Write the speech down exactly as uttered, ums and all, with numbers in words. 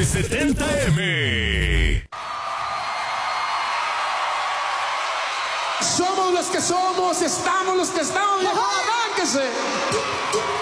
nueve setenta M. Somos los que somos, estamos los que estamos. ¡Arránquese!